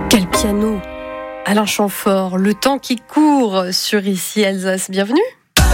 Quel piano! Alain Chamfort, le temps qui court sur Ici Alsace. Bienvenue!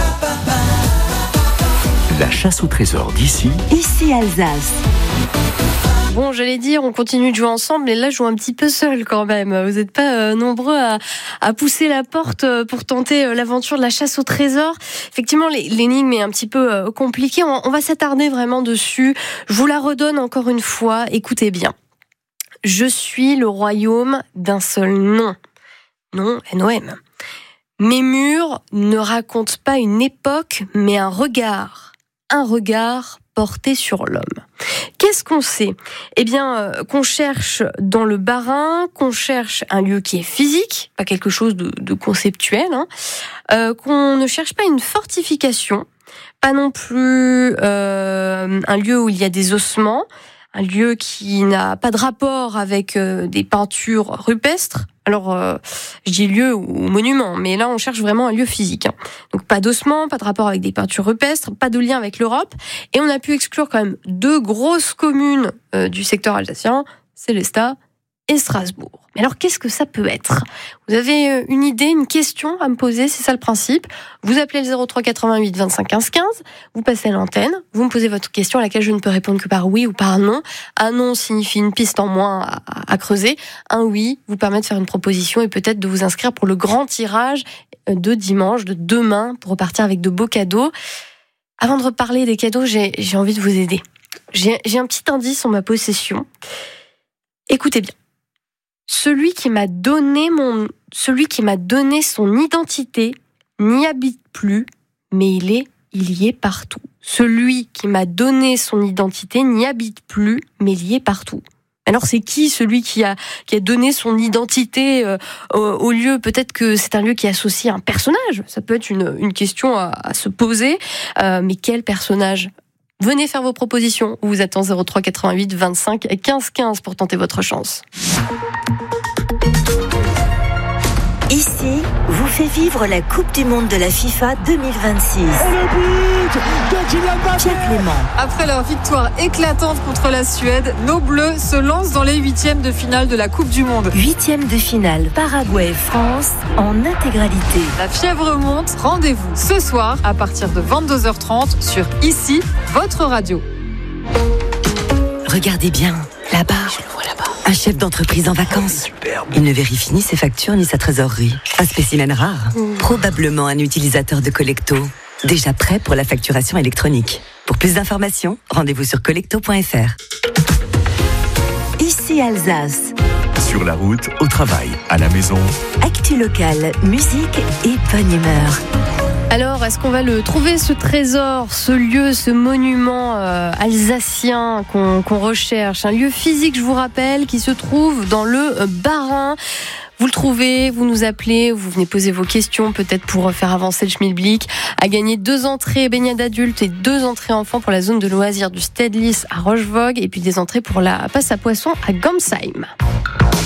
La chasse au trésor d'Ici. Ici Alsace. Bon, j'allais dire, on continue de jouer ensemble, mais là, je joue un petit peu seul quand même. Vous n'êtes pas nombreux à pousser la porte pour tenter l'aventure de la chasse au trésor. Effectivement, l'énigme est un petit peu compliquée. On va s'attarder vraiment dessus. Je vous la redonne encore une fois. Écoutez bien. Je suis le royaume d'un seul nom. Nom, N-O-M. Mes murs ne racontent pas une époque, mais un regard. Un regard porté sur l'homme. Qu'est-ce qu'on sait ? Eh bien, qu'on cherche dans le Bas-Rhin, qu'on cherche un lieu qui est physique, pas quelque chose de conceptuel, qu'on ne cherche pas une fortification, pas non plus un lieu où il y a des ossements, un lieu qui n'a pas de rapport avec des peintures rupestres. Alors, je dis lieu ou monument, mais là, on cherche vraiment un lieu physique. Donc, pas d'ossements, pas de rapport avec des peintures rupestres, pas de lien avec l'Europe. Et on a pu exclure quand même deux grosses communes du secteur alsacien, Sélestat et Strasbourg. Mais alors, qu'est-ce que ça peut être ? Vous avez une idée, une question à me poser, c'est ça le principe. Vous appelez le 03 88 25 15 15, vous passez à l'antenne, vous me posez votre question à laquelle je ne peux répondre que par oui ou par non. Un non signifie une piste en moins à creuser. Un oui vous permet de faire une proposition et peut-être de vous inscrire pour le grand tirage de dimanche, de demain, pour repartir avec de beaux cadeaux. Avant de reparler des cadeaux, j'ai envie de vous aider. J'ai un petit indice en ma possession. Écoutez bien. Celui qui m'a donné son identité n'y habite plus, mais il y est partout. Celui qui m'a donné son identité n'y habite plus, mais il y est partout. Alors c'est qui celui qui a donné son identité au lieu ? Peut-être que c'est un lieu qui associe un personnage. Ça peut être une question à se poser. Mais quel personnage ? Venez faire vos propositions. On vous attend 03 88 25 15 15 pour tenter votre chance. Ici vous fait vivre la Coupe du Monde de la FIFA 2026. Pierre Clément. Après leur victoire éclatante contre la Suède, nos Bleus se lancent dans les huitièmes de finale de la Coupe du Monde. Huitièmes de finale, Paraguay-France en intégralité. La fièvre monte, rendez-vous ce soir à partir de 22h30 sur Ici, votre radio. Regardez bien, là-bas. Je le vois là-bas. Un chef d'entreprise en vacances. Il ne vérifie ni ses factures ni sa trésorerie. Un spécimen rare. Probablement un utilisateur de Collecto. Déjà prêt pour la facturation électronique. Pour plus d'informations, rendez-vous sur collecto.fr. Ici Alsace. Sur la route, au travail, à la maison. Actu locale, musique et bonne humeur. Alors, est-ce qu'on va le trouver, ce trésor, ce lieu, ce monument alsacien qu'on recherche ? Un lieu physique, je vous rappelle, qui se trouve dans le Bas-Rhin. Vous le trouvez, vous nous appelez, vous venez poser vos questions, peut-être pour faire avancer le schmilblick, à gagner 2 entrées baignade adultes et 2 entrées enfants pour la zone de loisirs du Stedlis à Rochevogue, et puis des entrées pour la passe à poissons à Gamsheim.